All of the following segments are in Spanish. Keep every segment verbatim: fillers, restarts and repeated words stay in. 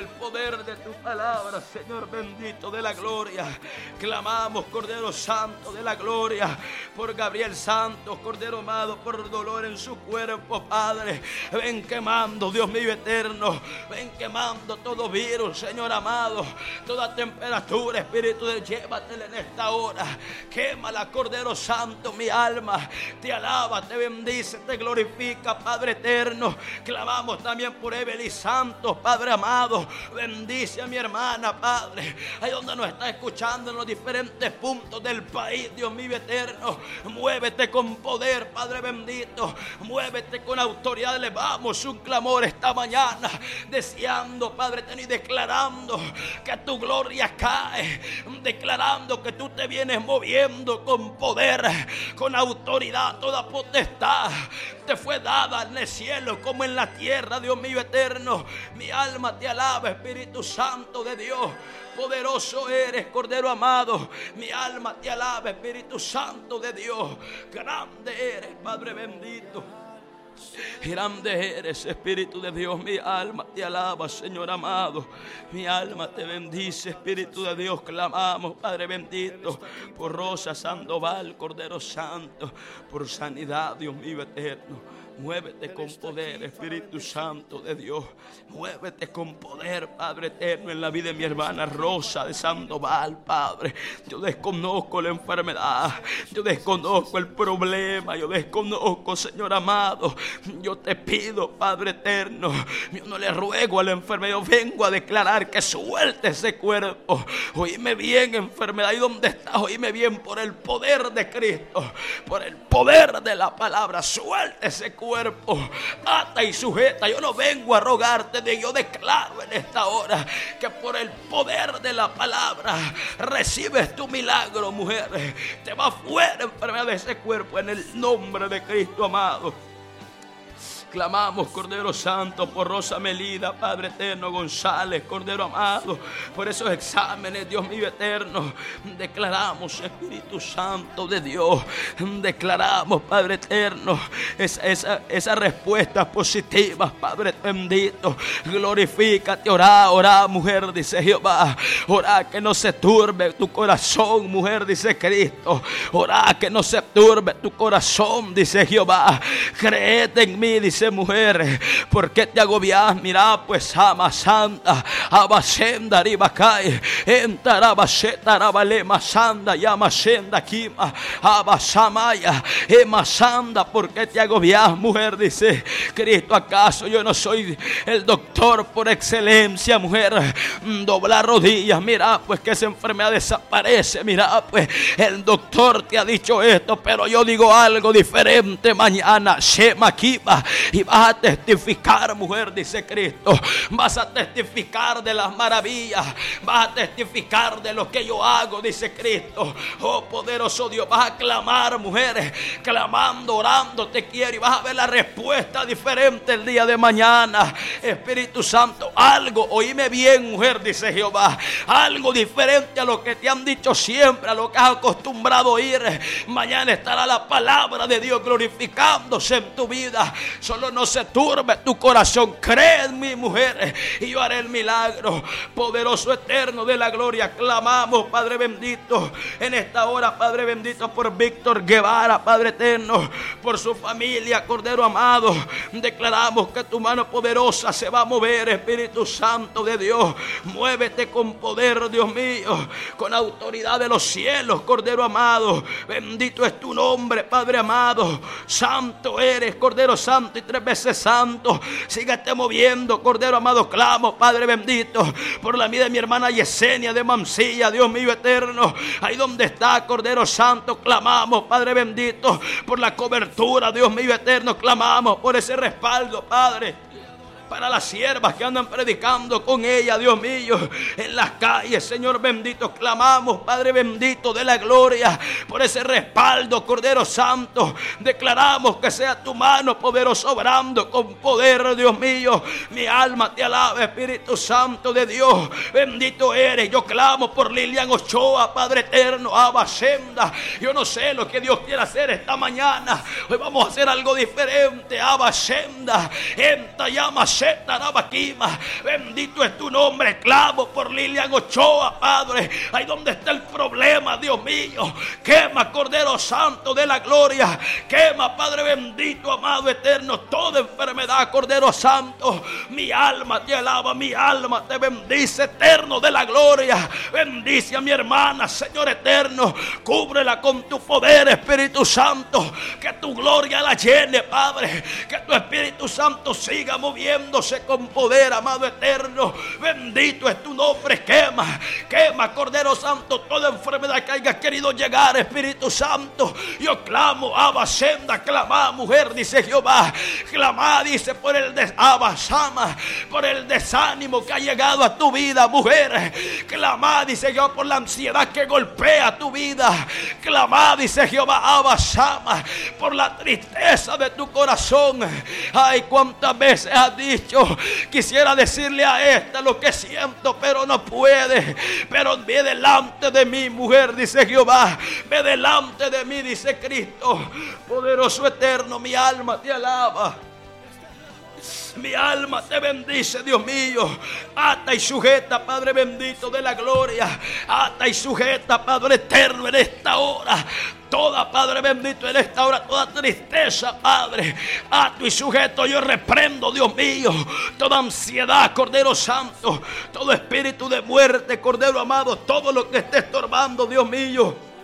el poder de tu palabra, Señor bendito de la gloria. Clamamos, Cordero Santo de la gloria, por Gabriel Santos, Cordero amado, por dolor en su cuerpo, Padre. Ven quemando, Dios mío eterno, ven quemando todo virus, Señor amado, toda temperatura, Espíritu de Dios, llévatela en esta hora. Quémala, Cordero Santo, mi alma te alaba, te bendice, te glorifica, Padre eterno. Clamamos también por Evelyn Santos, Padre amado, bendice a mi hermana, Padre, ahí donde nos está escuchando en los diferentes puntos del país, Dios mío eterno. Muévete con poder, Padre bendito, muévete con autoridad. Elevamos un clamor esta mañana, deseando, Padre eterno, y declarando que tu gloria cae, declarando que tú te vienes moviendo con poder, con autoridad. Toda potestad te fue dada en el cielo como en la tierra, Dios mío eterno. Mi alma te alaba, Espíritu Santo de Dios. Poderoso eres, Cordero amado. Mi alma te alaba, Espíritu Santo de Dios. Grande eres, Padre bendito. Grande eres, Espíritu de Dios. Mi alma te alaba, Señor amado. Mi alma te bendice, Espíritu de Dios. Clamamos, Padre bendito, por Rosa Sandoval, Cordero Santo, por sanidad, Dios mío eterno. Muévete con poder, Espíritu Santo de Dios. Muévete con poder, Padre eterno, en la vida de mi hermana Rosa de Sandoval, Padre. Yo desconozco la enfermedad, yo desconozco el problema, yo desconozco, Señor amado. Yo te pido, Padre eterno, yo no le ruego a la enfermedad, yo vengo a declarar que suelte ese cuerpo. Oíme bien, enfermedad, ¿y dónde estás? Oíme bien, por el poder de Cristo, por el poder de la palabra, suelte ese cuerpo. Cuerpo, ata y sujeta. Yo no vengo a rogarte, de yo declaro en esta hora que por el poder de la palabra recibes tu milagro, mujer. Te va fuera enfermedad de ese cuerpo en el nombre de Cristo amado. Clamamos, Cordero Santo, por Rosa Melida, Padre eterno, González, Cordero amado, por esos exámenes, Dios mío eterno. Declaramos, Espíritu Santo de Dios, declaramos, Padre eterno, esa, esa, esas respuestas positivas, Padre bendito. Glorifícate, orá, orá, mujer, dice Jehová. Orá, que no se turbe tu corazón, mujer, dice Cristo. Orá, que no se turbe tu corazón, dice Jehová. Créete en mí, dice mujer, ¿por qué te agobias? Mira, pues ama santa, abasenda ribacay, entarabaseta rabalema sanda, llama senda kima, abasamaya, emasanda, ¿por qué te agobias, mujer? Dice Cristo, ¿acaso yo no soy el doctor por excelencia, mujer? Dobla rodillas, mira, pues que esa enfermedad desaparece, mira, pues el doctor te ha dicho esto, pero yo digo algo diferente mañana, shema kiba. Y vas a testificar, mujer, dice Cristo. Vas a testificar de las maravillas. Vas a testificar de lo que yo hago, dice Cristo. Oh, poderoso Dios, vas a clamar, mujeres, clamando, orando, te quiero. Y vas a ver la respuesta diferente el día de mañana. Espíritu Santo, algo, oíme bien, mujer, dice Jehová. Algo diferente a lo que te han dicho siempre, a lo que has acostumbrado a oír. Mañana estará la palabra de Dios glorificándose en tu vida. Solo no se turbe tu corazón. Cree en mi mujer y yo haré el milagro. Poderoso eterno de la gloria, clamamos, Padre bendito, en esta hora, Padre bendito, por Víctor Guevara, Padre eterno, por su familia, Cordero amado. Declaramos que tu mano poderosa se va a mover, Espíritu Santo de Dios. Muévete con poder, Dios mío, con autoridad de los cielos, Cordero amado. Bendito es tu nombre, Padre amado. Santo eres, Cordero Santo, y tres veces santo. Síguete moviendo, Cordero amado. Clamo, Padre bendito, por la vida de mi hermana Yesenia de Mansilla, Dios mío eterno. Ahí donde está, Cordero Santo, clamamos, Padre bendito, por la cobertura, Dios mío eterno. Clamamos por ese respaldo, Padre, para las siervas que andan predicando con ella, Dios mío, en las calles, Señor bendito. Clamamos, Padre bendito de la gloria, por ese respaldo, Cordero Santo. Declaramos que sea tu mano poderosa obrando con poder, Dios mío. Mi alma te alaba, Espíritu Santo de Dios. Bendito eres. Yo clamo por Lilian Ochoa, Padre eterno, Abasenda. Yo no sé lo que Dios quiere hacer esta mañana. Hoy vamos a hacer algo diferente. Abasenda, enta llama Tarabaquima. Bendito es tu nombre. Clamo por Lilian Ochoa, Padre. Ahí donde está el problema, Dios mío. Quema, Cordero Santo de la gloria. Quema, Padre bendito, amado eterno, toda enfermedad, Cordero Santo. Mi alma te alaba, mi alma te bendice, eterno de la gloria. Bendice a mi hermana, Señor eterno. Cúbrela con tu poder, Espíritu Santo. Que tu gloria la llene, Padre. Que tu Espíritu Santo siga moviéndose con poder, amado eterno. Bendito es tu nombre. Quema, quema, Cordero Santo, toda enfermedad que haya querido llegar, Espíritu Santo. Yo clamo, Abba, senda, clama, mujer, dice Jehová. Clama, dice, por el des Abba, Sama, por el desánimo que ha llegado a tu vida, mujer. Clama, dice Jehová, por la ansiedad que golpea tu vida. Clama, dice Jehová, Abba, Sama, por la tristeza de tu corazón. Ay, cuántas veces has dicho, quisiera decirle a esta lo que siento, pero no puede. Pero ve delante de mí, mujer, dice Jehová. Ve delante de mí, dice Cristo. Poderoso eterno, mi alma te alaba. Mi alma te bendice, Dios mío. Ata y sujeta, Padre bendito de la gloria. Ata y sujeta, Padre eterno, en esta hora. Toda, Padre bendito, en esta hora, toda tristeza, Padre, ato y sujeto, yo reprendo, Dios mío, toda ansiedad, Cordero Santo, todo espíritu de muerte, Cordero amado, todo lo que esté estorbando, Dios mío.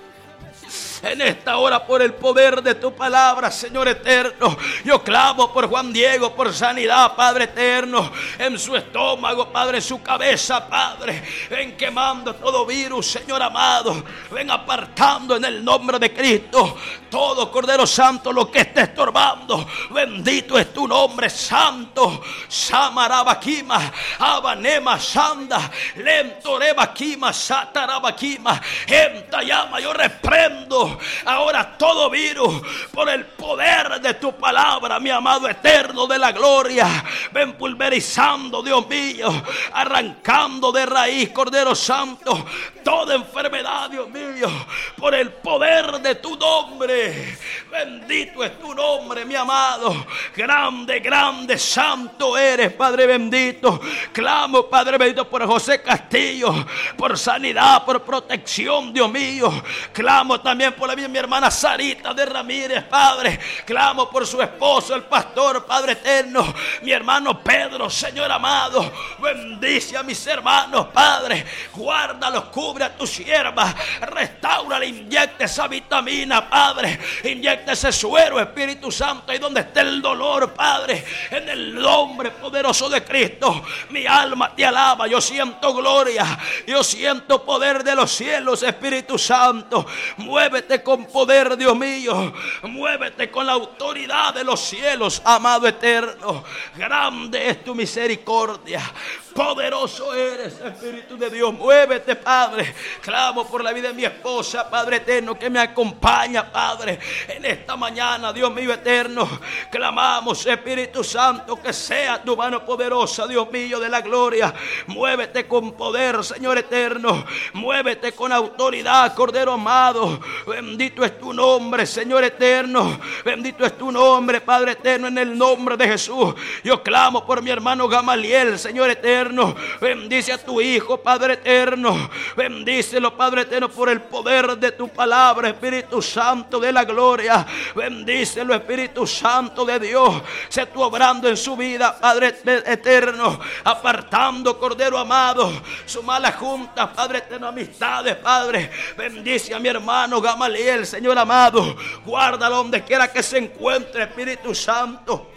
En esta hora, por el poder de tu palabra, Señor eterno, yo clamo por Juan Diego, por sanidad, Padre eterno, en su estómago, Padre, en su cabeza, Padre. Ven quemando todo virus, Señor amado. Ven apartando en el nombre de Cristo todo, Cordero Santo, lo que esté estorbando. Bendito es tu nombre, Santo. Samarabaquima, Abanema, Sanda, Lentorebaquima, Satarabaquima, Entayama, yo reprendo ahora todo virus por el poder de tu palabra, mi amado eterno de la gloria. Ven pulverizando, Dios mío, arrancando de raíz, Cordero Santo, toda enfermedad, Dios mío, por el poder de tu nombre. Bendito es tu nombre, mi amado. Grande, grande, santo eres, Padre bendito. Clamo, Padre bendito, por José Castillo, por sanidad, por protección, Dios mío. Clamo también por la vida de mi hermana Sarita de Ramírez, Padre. Clamo por su esposo, el pastor, Padre eterno. Mi hermano Pedro, Señor amado. Bendice a mis hermanos, Padre. Guárdalos, cubre a tu sierva. Restaura, inyecta esa vitamina, Padre. Inyecta ese suero, Espíritu Santo, ahí donde esté el dolor, Padre. En el nombre poderoso de Cristo, mi alma te alaba. Yo siento gloria. Yo siento poder de los cielos, Espíritu Santo. Muévete con poder, Dios mío. Muévete con la autoridad de los cielos, amado eterno. Grande es tu misericordia. Poderoso eres, Espíritu de Dios. Muévete, Padre. Clamo por la vida de mi esposa, Padre eterno, que me acompaña, Padre, en esta mañana, Dios mío eterno. Clamamos, Espíritu Santo, que sea tu mano poderosa, Dios mío de la gloria. Muévete con poder, Señor eterno. Muévete con autoridad, Cordero amado. Bendito es tu nombre, Señor eterno. Bendito es tu nombre, Padre eterno, en el nombre de Jesús. Yo clamo por mi hermano Gamaliel, Señor eterno. Bendice a tu hijo, Padre eterno. Bendícelo, Padre eterno, por el poder de tu palabra, Espíritu Santo de la gloria. Bendícelo, Espíritu Santo de Dios. Sé tú obrando en su vida, Padre eterno, apartando, Cordero amado, su mala junta, Padre eterno, amistades, Padre. Bendice a mi hermano Gamaliel, Señor amado. Guárdalo donde quiera que se encuentre, Espíritu Santo.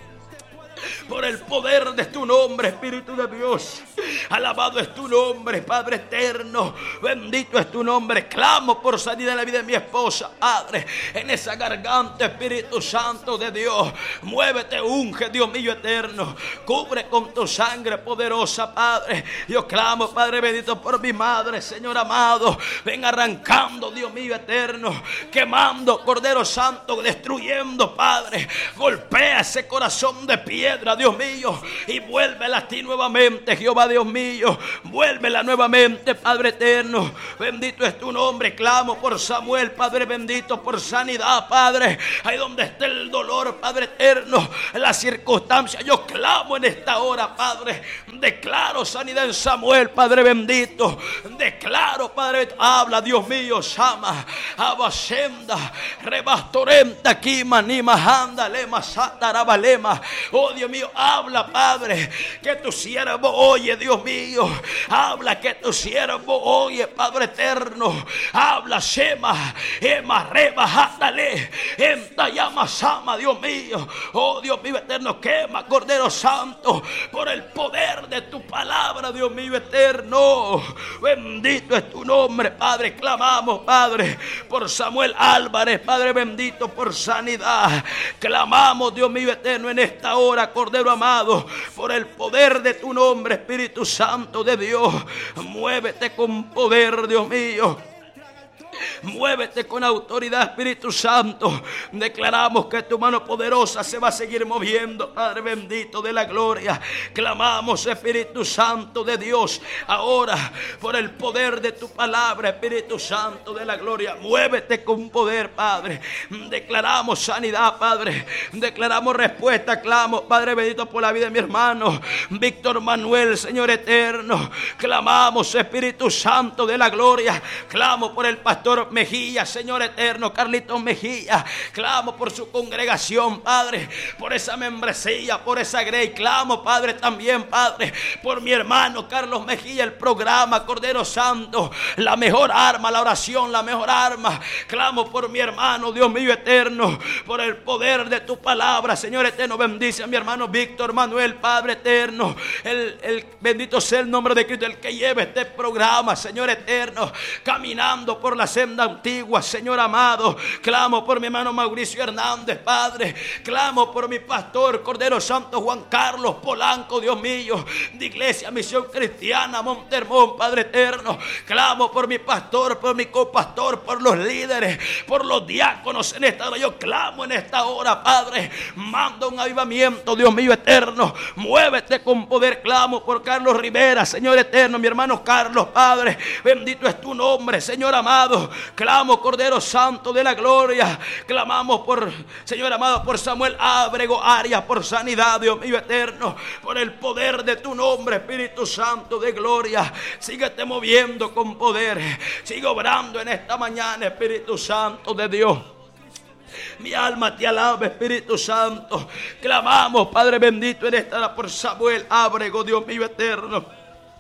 Por el poder de tu nombre, Espíritu de Dios. Alabado es tu nombre, Padre eterno. Bendito es tu nombre. Clamo por sanidad en la vida de mi esposa, Padre. En esa garganta, Espíritu Santo de Dios. Muévete, unge, Dios mío eterno. Cubre con tu sangre poderosa, Padre. Yo clamo, Padre bendito, por mi madre, Señor amado. Ven arrancando, Dios mío eterno. Quemando, Cordero Santo, destruyendo, Padre. Golpea ese corazón de piedra, piedra, Dios mío, y vuélvela a ti nuevamente, Jehová Dios mío. Vuélvela nuevamente, Padre eterno. Bendito es tu nombre. Clamo por Samuel, Padre bendito, por sanidad, Padre. Ahí donde esté el dolor, Padre eterno, la circunstancia, yo clamo en esta hora, Padre. Declaro sanidad en Samuel, Padre bendito. Declaro, Padre, habla, Dios mío, Sama, Abasenda, Rebastorenta, Kima, Nima, Handa, Lema, Sataraba, Lema. Oh, Dios mío, habla, Padre, que tu siervo oye, Dios mío. Habla, que tu siervo oye, Padre eterno. Habla, Shema, Ema, Reba, Hatale, Enta, Llama, Sama, Dios mío. Oh, Dios mío eterno, quema, Cordero Santo, por el poder de tu palabra, Dios mío eterno. Bendito es tu nombre, Padre. Clamamos, Padre, por Samuel Álvarez, Padre bendito, por sanidad. Clamamos, Dios mío eterno, en esta hora, Cordero amado, por el poder de tu nombre, Espíritu Santo de Dios. Muévete con poder, Dios mío. Muévete con autoridad, Espíritu Santo. Declaramos que tu mano poderosa se va a seguir moviendo, Padre bendito de la gloria. Clamamos, Espíritu Santo de Dios, ahora por el poder de tu palabra, Espíritu Santo de la gloria. Muévete con poder, Padre. Declaramos sanidad, Padre. Declaramos respuesta. Clamo, Padre bendito, por la vida de mi hermano Víctor Manuel, Señor eterno. Clamamos, Espíritu Santo de la gloria. Clamo por el pastor Mejía, Señor eterno, Carlitos Mejía. Clamo por su congregación, Padre, por esa membresía, por esa grey. Clamo, Padre, también, Padre, por mi hermano Carlos Mejía, el programa Cordero Santo, la mejor arma, la oración, la mejor arma. Clamo por mi hermano, Dios mío eterno, por el poder de tu palabra, Señor eterno. Bendice a mi hermano Víctor Manuel, Padre eterno. El, el bendito sea el nombre de Cristo, el que lleva este programa, Señor eterno, caminando por la senda antigua, Señor amado. Clamo por mi hermano Mauricio Hernández, Padre. Clamo por mi pastor Cordero Santo Juan Carlos Polanco, Dios mío, de Iglesia Misión Cristiana Montermón, Padre eterno. Clamo por mi pastor, por mi copastor, por los líderes, por los diáconos en esta hora. Yo clamo en esta hora, Padre. Manda un avivamiento, Dios mío eterno. Muévete con poder. Clamo por Carlos Rivera, Señor eterno, mi hermano Carlos, Padre. Bendito es tu nombre, Señor amado. Clamo, Cordero Santo de la gloria. Clamamos por, Señor amado, por Samuel Ábrego Arias, por sanidad, Dios mío eterno, por el poder de tu nombre, Espíritu Santo de gloria. Síguete moviendo con poder. Sigue obrando en esta mañana, Espíritu Santo de Dios. Mi alma te alaba, Espíritu Santo. Clamamos, Padre bendito, en esta hora por Samuel Ábrego, Dios mío eterno.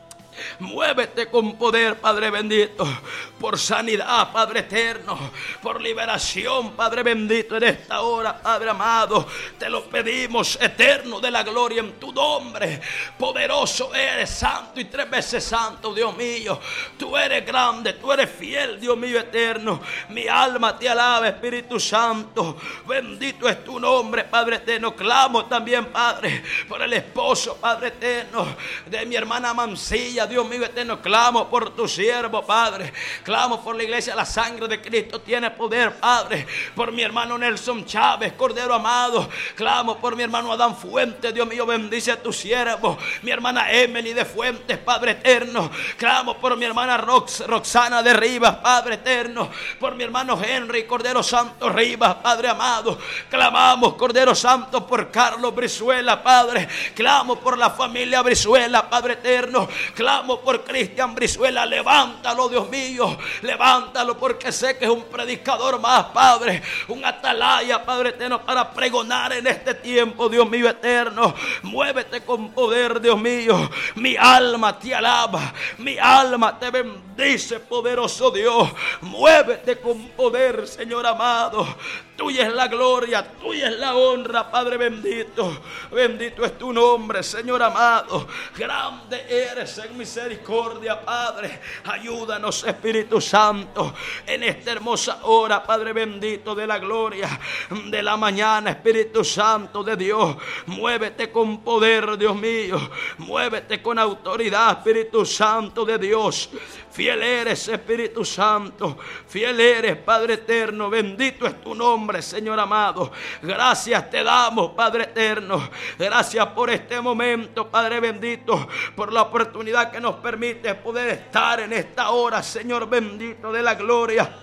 Muévete con poder, Padre bendito, por sanidad, Padre eterno, por liberación, Padre bendito, en esta hora, Padre amado. Te lo pedimos, eterno de la gloria, en tu nombre. Poderoso eres, santo y tres veces santo, Dios mío. Tú eres grande, tú eres fiel, Dios mío eterno. Mi alma te alaba, Espíritu Santo. Bendito es tu nombre, Padre eterno. Clamo también, Padre, por el esposo, Padre eterno, de mi hermana Mancilla, Dios mío eterno. Clamo por tu siervo, Padre. Clamo por la iglesia. La sangre de Cristo tiene poder, Padre. Por mi hermano Nelson Chávez, Cordero amado. Clamo por mi hermano Adán Fuentes, Dios mío, bendice a tu siervo. Mi hermana Emily de Fuentes, Padre eterno. Clamo por mi hermana Rox, Roxana de Rivas, Padre eterno. Por mi hermano Henry, Cordero Santo Rivas, Padre amado. Clamamos, Cordero Santo, por Carlos Brizuela, Padre. Clamo por la familia Brizuela, Padre eterno. Clamo por Cristian Brizuela. Levántalo, Dios mío. Levántalo, porque sé que es un predicador más, Padre. Un atalaya, Padre eterno, para pregonar en este tiempo, Dios mío eterno. Muévete con poder, Dios mío. Mi alma te alaba. Mi alma te bendice, poderoso Dios. Muévete con poder, Señor amado. Tuya es la gloria, tuya es la honra, Padre bendito. Bendito es tu nombre, Señor amado. Grande eres en misericordia, Padre. Ayúdanos, Espíritu Santo, en esta hermosa hora, Padre bendito de la gloria de la mañana, Espíritu Santo de Dios. Muévete con poder, Dios mío. Muévete con autoridad, Espíritu Santo de Dios. Fiel eres, Espíritu Santo. Fiel eres, Padre eterno. Bendito es tu nombre, nombre, Señor amado. Gracias te damos, Padre eterno. Gracias por este momento, Padre bendito, por la oportunidad que nos permite poder estar en esta hora, Señor bendito de la gloria.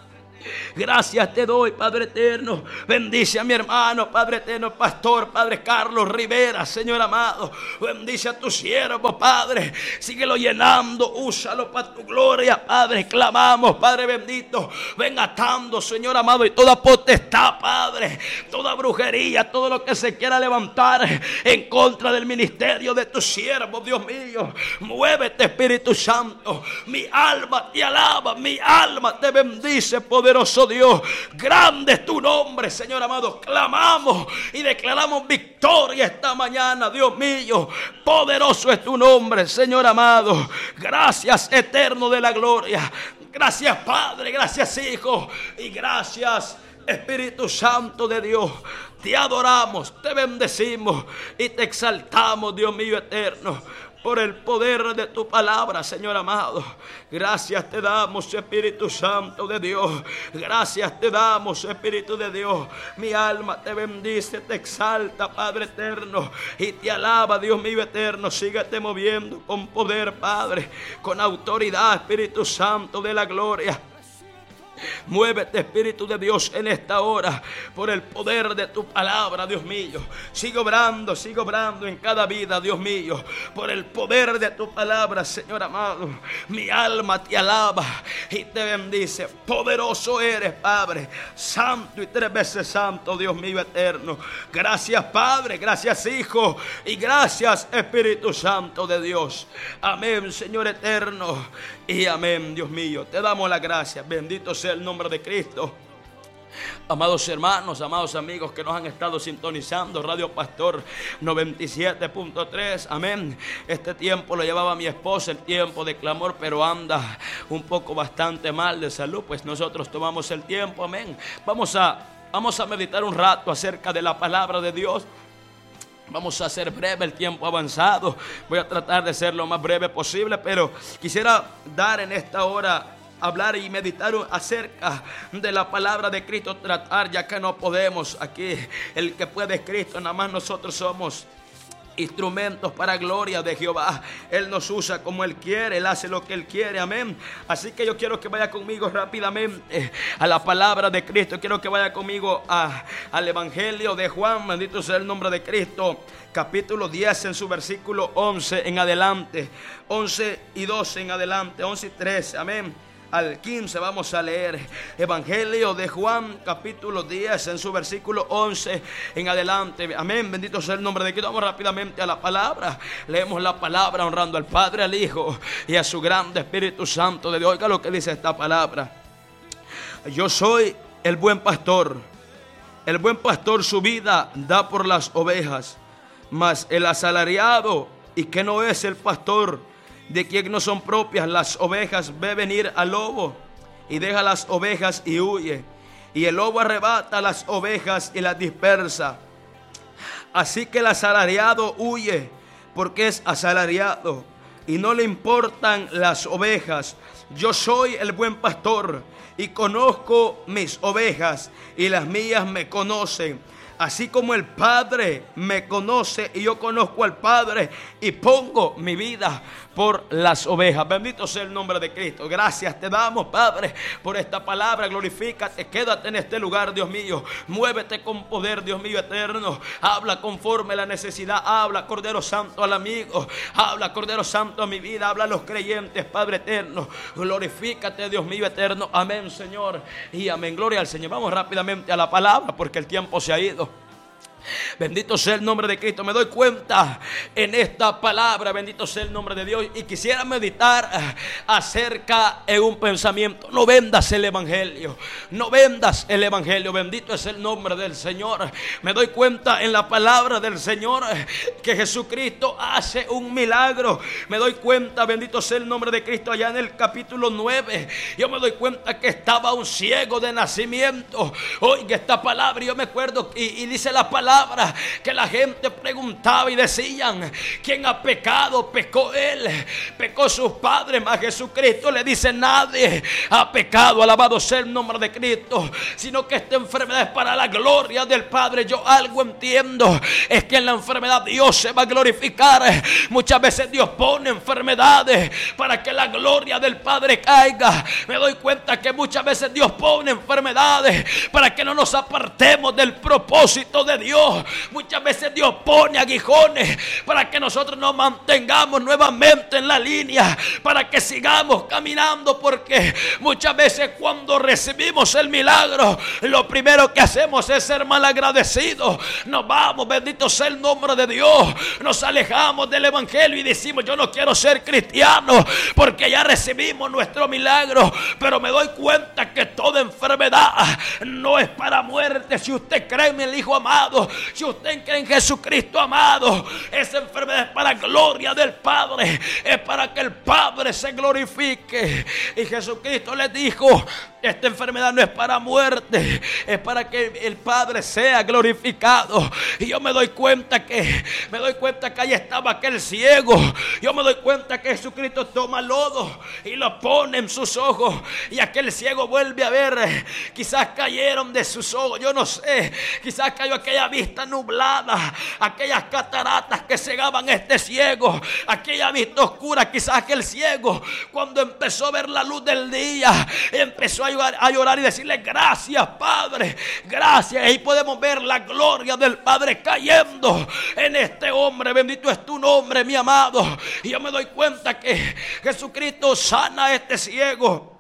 Gracias te doy, Padre eterno. Bendice a mi hermano, Padre eterno, pastor, Padre Carlos Rivera, Señor amado. Bendice a tu siervo, Padre. Síguelo llenando, úsalo para tu gloria, Padre. Clamamos, Padre bendito. Ven atando, Señor amado, y toda potestad, Padre, toda brujería, todo lo que se quiera levantar en contra del ministerio de tu siervo, Dios mío. Muévete, Espíritu Santo. Mi alma te alaba, mi alma te bendice, poderoso Dios. Grande es tu nombre, Señor amado. Clamamos y declaramos victoria esta mañana, Dios mío. Poderoso es tu nombre, Señor amado. Gracias, eterno de la gloria. Gracias, Padre. Gracias, Hijo. Y gracias, Espíritu Santo de Dios. Te adoramos, te bendecimos y te exaltamos, Dios mío eterno, por el poder de tu palabra, Señor amado. Gracias te damos, Espíritu Santo de Dios. Gracias te damos, Espíritu de Dios. Mi alma te bendice, te exalta, Padre eterno, y te alaba, Dios mío eterno. Síguete moviendo con poder, Padre, con autoridad, Espíritu Santo de la gloria. Muévete, Espíritu de Dios, en esta hora por el poder de tu palabra, Dios mío. Sigue obrando, sigue obrando en cada vida, Dios mío, por el poder de tu palabra, Señor amado. Mi alma te alaba y te bendice. Poderoso eres, Padre, santo y tres veces santo, Dios mío eterno. Gracias, Padre, gracias, Hijo, y gracias, Espíritu Santo de Dios. Amén, Señor eterno, y amén, Dios mío. Te damos las gracias. Bendito sea el nombre de Cristo. Amados hermanos, amados amigos que nos han estado sintonizando, Radio Pastor noventa y siete punto tres, amén. Este tiempo lo llevaba mi esposa, el tiempo de clamor, pero anda un poco bastante mal de salud, pues nosotros tomamos el tiempo, amén. Vamos a, vamos a meditar un rato acerca de la palabra de Dios. Vamos a hacer breve el tiempo avanzado. Voy a tratar de ser lo más breve posible, pero quisiera dar en esta hora, hablar y meditar acerca de la palabra de Cristo, tratar, ya que no podemos aquí, el que puede es Cristo, nada más nosotros somos instrumentos para gloria de Jehová. Él nos usa como Él quiere, Él hace lo que Él quiere, amén. Así que yo quiero que vaya conmigo rápidamente a la palabra de Cristo. Quiero que vaya conmigo a, al Evangelio de Juan, bendito sea el nombre de Cristo, capítulo diez en su versículo once en adelante, once y doce en adelante, once y trece, amén. Al quince vamos a leer Evangelio de Juan, capítulo diez en su versículo once en adelante, amén. Bendito sea el nombre de Cristo. Vamos rápidamente a la palabra. Leemos la palabra honrando al Padre, al Hijo y a su grande Espíritu Santo de Dios. Oiga lo que dice esta palabra. Yo soy el buen pastor. El buen pastor su vida da por las ovejas, mas el asalariado, y que no es el pastor, de quien no son propias las ovejas, ve venir al lobo y deja las ovejas y huye. Y el lobo arrebata las ovejas y las dispersa. Así que el asalariado huye porque es asalariado y no le importan las ovejas. Yo soy el buen pastor y conozco mis ovejas y las mías me conocen. Así como el Padre me conoce y yo conozco al Padre y pongo mi vida por las ovejas. Bendito sea el nombre de Cristo. Gracias te damos, Padre, por esta palabra. Glorifícate, quédate en este lugar, Dios mío. Muévete con poder, Dios mío eterno. Habla conforme a la necesidad. Habla, Cordero Santo, al amigo. Habla, Cordero Santo, a mi vida. Habla a los creyentes, Padre eterno. Glorifícate, Dios mío eterno. Amén, Señor. Y amén. Gloria al Señor. Vamos rápidamente a la palabra porque el tiempo se ha ido. Bendito sea el nombre de Cristo. Me doy cuenta en esta palabra, bendito sea el nombre de Dios, y quisiera meditar acerca en un pensamiento. No vendas el evangelio, no vendas el evangelio. Bendito es el nombre del Señor. Me doy cuenta en la palabra del Señor que Jesucristo hace un milagro. Me doy cuenta, bendito sea el nombre de Cristo, allá en el capítulo nueve. Yo me doy cuenta que estaba un ciego de nacimiento. Oiga esta palabra, yo me acuerdo y, y dice la palabra palabra que la gente preguntaba y decían: ¿quién ha pecado? Pecó él, pecó sus padres. Mas Jesucristo le dice: nadie ha pecado, alabado sea el nombre de Cristo, sino que esta enfermedad es para la gloria del Padre. Yo algo entiendo, es que en la enfermedad Dios se va a glorificar. Muchas veces Dios pone enfermedades para que la gloria del Padre caiga. Me doy cuenta que muchas veces Dios pone enfermedades para que no nos apartemos del propósito de Dios. Muchas veces Dios pone aguijones para que nosotros nos mantengamos nuevamente en la línea, para que sigamos caminando, porque muchas veces cuando recibimos el milagro, lo primero que hacemos es ser malagradecidos. Nos vamos, bendito sea el nombre de Dios, nos alejamos del evangelio y decimos: yo no quiero ser cristiano porque ya recibimos nuestro milagro. Pero me doy cuenta que toda enfermedad no es para muerte. Si usted cree en el Hijo amado, si usted cree en Jesucristo amado, esa enfermedad es para gloria del Padre, es para que el Padre se glorifique. Y Jesucristo les dijo: esta enfermedad no es para muerte, es para que el Padre sea glorificado. Y yo me doy cuenta que me doy cuenta que ahí estaba aquel ciego. Yo me doy cuenta que Jesucristo toma lodo y lo pone en sus ojos, y aquel ciego vuelve a ver. Quizás cayeron de sus ojos, yo no sé, quizás cayó aquella vista nublada, aquellas cataratas que cegaban a este ciego, aquella vista oscura. Quizás aquel ciego, cuando empezó a ver la luz del día, empezó a llorar, a llorar y decirle: gracias, Padre, gracias. Y ahí podemos ver la gloria del Padre cayendo en este hombre. Bendito es tu nombre, mi amado. Y yo me doy cuenta que Jesucristo sana a este ciego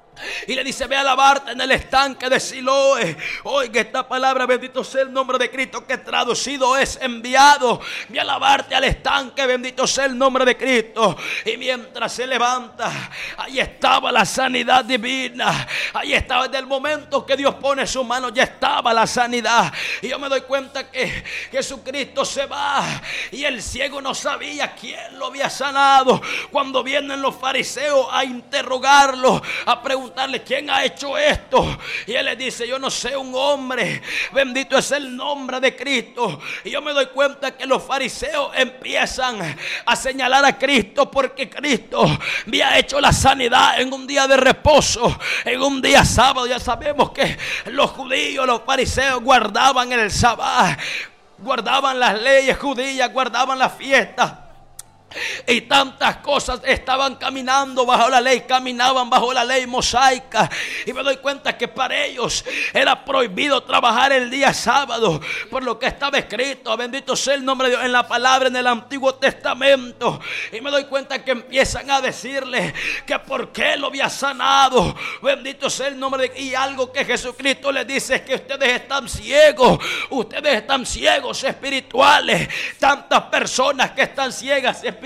y le dice: ve a lavarte en el estanque de Siloé. Oiga esta palabra, bendito sea el nombre de Cristo, que traducido es enviado. Ve a lavarte al estanque, bendito sea el nombre de Cristo. Y mientras se levanta, ahí estaba la sanidad divina. Ahí estaba, desde el momento que Dios pone su mano, ya estaba la sanidad. Y yo me doy cuenta que Jesucristo se va y el ciego no sabía quién lo había sanado. Cuando vienen los fariseos a interrogarlo, a preguntarle: ¿quién ha hecho esto? Y él le dice: yo no sé, un hombre. Bendito es el nombre de Cristo. Y yo me doy cuenta que los fariseos empiezan a señalar a Cristo, porque Cristo había hecho la sanidad en un día de reposo, en un día sábado. Ya sabemos que los judíos, los fariseos guardaban el sábado, guardaban las leyes judías, guardaban las fiestas. Y tantas cosas estaban caminando bajo la ley, caminaban bajo la ley mosaica. Y me doy cuenta que para ellos era prohibido trabajar el día sábado, por lo que estaba escrito, bendito sea el nombre de Dios, en la palabra en el Antiguo Testamento. Y me doy cuenta que empiezan a decirle que por qué lo había sanado, bendito sea el nombre de Dios. Y algo que Jesucristo les dice es que ustedes están ciegos, ustedes están ciegos espirituales. Tantas personas que están ciegas espirituales.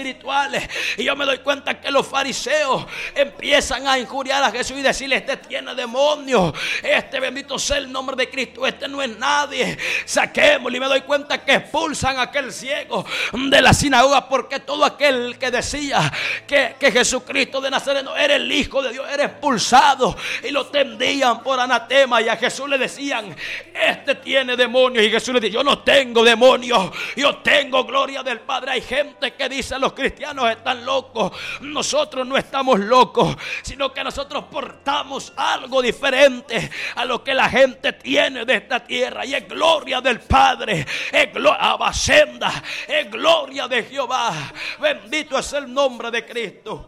Y yo me doy cuenta que los fariseos empiezan a injuriar a Jesús y decirle: este tiene demonios, este, bendito sea el nombre de Cristo, este no es nadie, saquémoslo. Y me doy cuenta que expulsan a aquel ciego de la sinagoga, porque todo aquel que decía que, que Jesucristo de Nazaret no era el Hijo de Dios era expulsado, y lo tendían por anatema. Y a Jesús le decían: este tiene demonios. Y Jesús le dice: yo no tengo demonios, yo tengo gloria del Padre. Hay gente que dice: los cristianos están locos. Nosotros no estamos locos, sino que nosotros portamos algo diferente a lo que la gente tiene de esta tierra, y es gloria del Padre, es gloria abasenda, es gloria de Jehová. Bendito es el nombre de Cristo.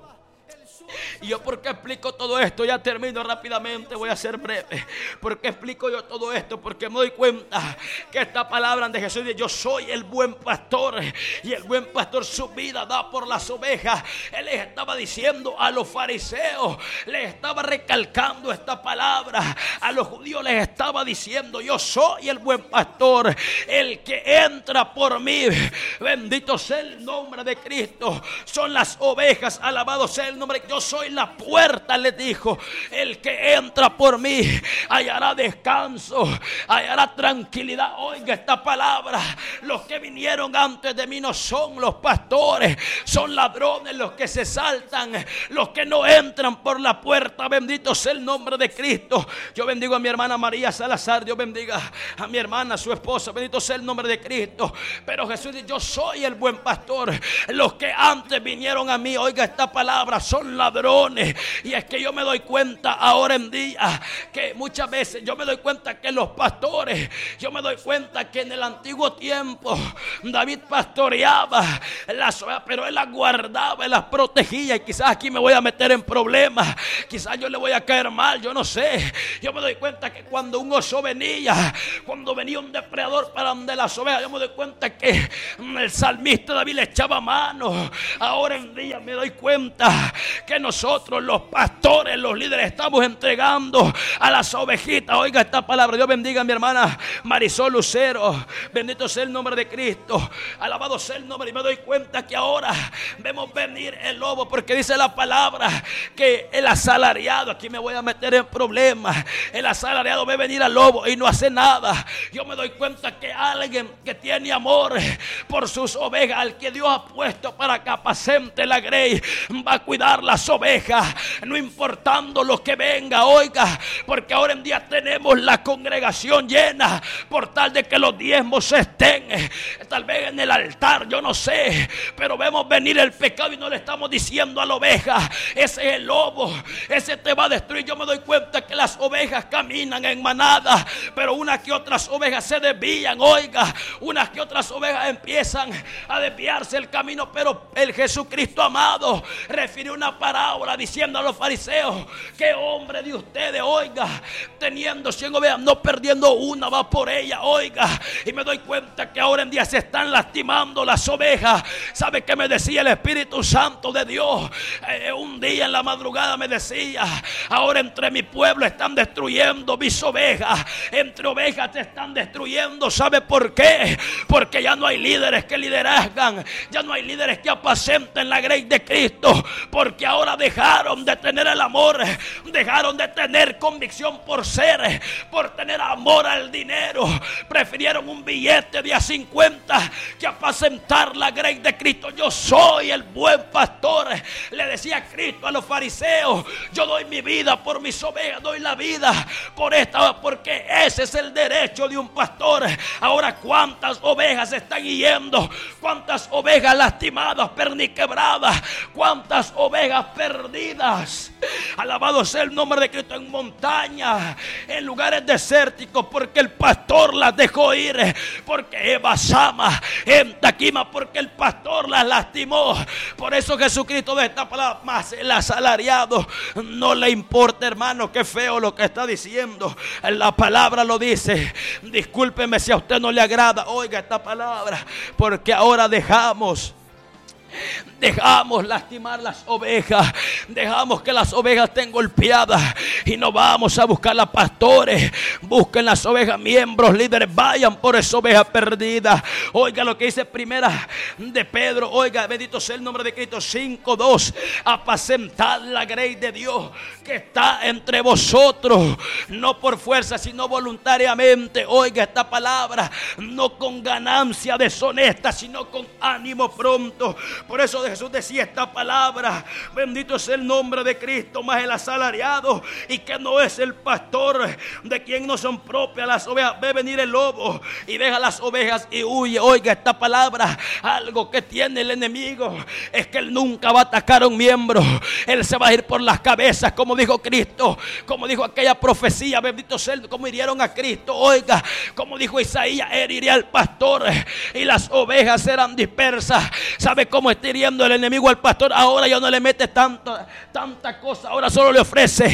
Y yo, ¿por qué explico todo esto? Ya termino rápidamente, voy a ser breve. ¿Por qué explico yo todo esto? Porque me doy cuenta que esta palabra de Jesús dice: yo soy el buen pastor, y el buen pastor su vida da por las ovejas. Él les estaba diciendo a los fariseos, les estaba recalcando esta palabra. A los judíos les estaba diciendo: yo soy el buen pastor, el que entra por mí, bendito sea el nombre de Cristo, son las ovejas, alabado sea el nombre. Yo soy la puerta, les dijo. El que entra por mí hallará descanso, hallará tranquilidad. Oiga esta palabra. Los que vinieron antes de mí no son los pastores, son ladrones los que se saltan, los que no entran por la puerta. Bendito sea el nombre de Cristo. Yo bendigo a mi hermana María Salazar. Dios bendiga a mi hermana, su esposa. Bendito sea el nombre de Cristo. Pero Jesús dice: yo soy el buen pastor. Los que antes vinieron a mí, oiga esta palabra, son ladrones. Y es que yo me doy cuenta ahora en día que muchas veces yo me doy cuenta que los pastores, yo me doy cuenta que en el antiguo tiempo David pastoreaba las ovejas, pero él las guardaba, él las protegía. Y quizás aquí me voy a meter en problemas, quizás yo le voy a caer mal, yo no sé. Yo me doy cuenta que cuando un oso venía, cuando venía un depredador para donde las ovejas, yo me doy cuenta que el salmista David le echaba mano. Ahora en día me doy cuenta que nosotros los pastores, los líderes, estamos entregando a las ovejitas. Oiga esta palabra. Dios bendiga a mi hermana Marisol Lucero. Bendito sea el nombre de Cristo, alabado sea el nombre. Y me doy cuenta que ahora vemos venir el lobo, porque dice la palabra que el asalariado, aquí me voy a meter en problemas, el asalariado ve venir al lobo y no hace nada. Yo me doy cuenta que alguien que tiene amor por sus ovejas, al que Dios ha puesto para que apacente la grey, va a cuidar las ovejas, no importando lo que venga. Oiga, porque ahora en día tenemos la congregación llena por tal de que los diezmos estén tal vez en el altar, yo no sé, pero vemos venir el pecado y no le estamos diciendo a la oveja: ese es el lobo, ese te va a destruir. Yo me doy cuenta que las ovejas caminan en manada, pero unas que otras ovejas se desvían. Oiga, unas que otras ovejas empiezan a desviarse el camino, pero el Jesucristo amado refirió una parábola diciendo a los fariseos: qué hombre de ustedes, oiga, teniendo cien ovejas, no perdiendo una, va por ella. Oiga, y me doy cuenta que ahora en día se están lastimando las ovejas. ¿Sabe qué me decía el Espíritu Santo de Dios? Eh, un día en la madrugada me decía: ahora entre mi pueblo están destruyendo mis ovejas, entre ovejas te están destruyendo. ¿Sabe por qué? Porque ya no hay líderes que liderazgan, ya no hay líderes que apacenten la grey de Cristo, porque ahora dejaron de tener el amor, dejaron de tener convicción por ser, por tener amor al dinero. Prefirieron un billete de a cincuenta que apacentar la grey de Cristo. Yo soy el buen pastor, le decía Cristo a los fariseos: yo doy mi vida por mis ovejas, doy la vida por esta, porque ese es el derecho de un pastor. Ahora, ¿cuántas ovejas están yendo? ¿Cuántas ovejas lastimadas, perniquebradas? ¿Cuántas ovejas perdidas? Alabado sea el nombre de Cristo, en montañas, en lugares desérticos, porque el pastor las dejó ir, porque Eva Sama, en Taquima, porque el pastor las lastimó. Por eso Jesucristo de esta palabra: más el asalariado no le importa. Hermano, qué feo lo que está diciendo. La palabra lo dice. Discúlpeme si a usted no le agrada. Oiga esta palabra, porque ahora dejamos Dejamos lastimar las ovejas, dejamos que las ovejas estén golpeadas y no vamos a buscar a pastores. Busquen las ovejas, miembros, líderes, vayan por esa oveja perdida. Oiga lo que dice primera de Pedro, oiga, bendito sea el nombre de Cristo, cinco dos: apacentad la grey de Dios que está entre vosotros, no por fuerza sino voluntariamente. Oiga esta palabra: no con ganancia deshonesta, sino con ánimo pronto. Por eso Jesús decía esta palabra: bendito es el nombre de Cristo, más el asalariado, y que no es el pastor, de quien no son propias las ovejas. Ve venir el lobo y deja las ovejas y huye. Oiga esta palabra: algo que tiene el enemigo es que él nunca va a atacar a un miembro, él se va a ir por las cabezas, como dijo Cristo, como dijo aquella profecía, bendito sea, como hirieron a Cristo. Oiga, como dijo Isaías, heriría al pastor y las ovejas serán dispersas. ¿Sabe cómo está hiriendo el enemigo al pastor? Ahora ya no le mete tanto, tanta cosa, ahora solo le ofrece una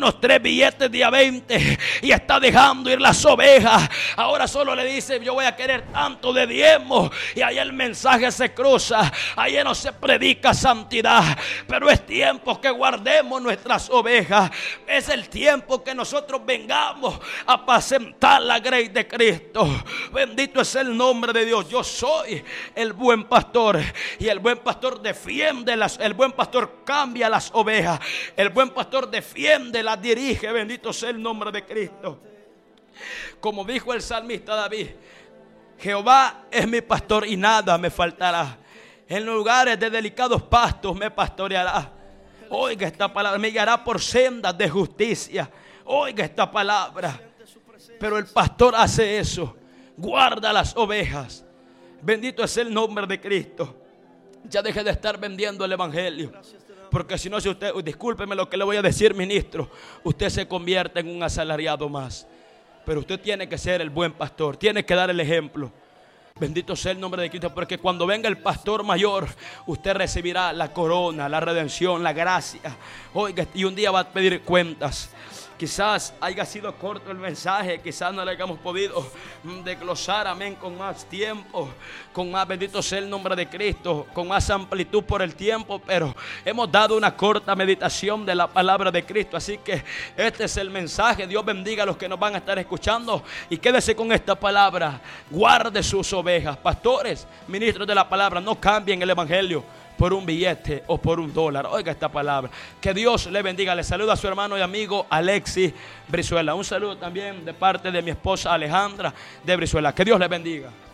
unos tres billetes de a veinte y está dejando ir las ovejas. Ahora solo le dice: yo voy a querer tanto de diezmo, y ahí el mensaje se cruza. Ahí no se predica santidad, pero es tiempo que guardemos nuestras ovejas. Es el tiempo que nosotros vengamos a apacentar la grey de Cristo. Bendito es el nombre de Dios. Yo soy el buen pastor, y el buen pastor defiende las, el buen pastor cambia las ovejas, el buen pastor defiende, las dirige. Bendito sea el nombre de Cristo. Como dijo el salmista David: Jehová es mi pastor y nada me faltará. En lugares de delicados pastos me pastoreará. Oiga esta palabra: me guiará por sendas de justicia. Oiga esta palabra. Pero el pastor hace eso, guarda las ovejas. Bendito es el nombre de Cristo. Ya deje de estar vendiendo el evangelio, porque si no, si usted, discúlpeme lo que le voy a decir, ministro, usted se convierte en un asalariado más. Pero usted tiene que ser el buen pastor, tiene que dar el ejemplo. Bendito sea el nombre de Cristo, porque cuando venga el pastor mayor, usted recibirá la corona, la redención, la gracia. Oiga, y un día va a pedir cuentas. Quizás haya sido corto el mensaje, quizás no le hayamos podido desglosar, amén, con más tiempo, con más, bendito sea el nombre de Cristo, con más amplitud por el tiempo, pero hemos dado una corta meditación de la palabra de Cristo. Así que este es el mensaje. Dios bendiga a los que nos van a estar escuchando, y quédese con esta palabra: guarde sus ovejas. Pastores, ministros de la palabra, no cambien el evangelio por un billete o por un dólar. Oiga esta palabra. Que Dios le bendiga. Le saluda a su hermano y amigo Alexis Brizuela. Un saludo también de parte de mi esposa Alejandra de Brizuela. Que Dios le bendiga.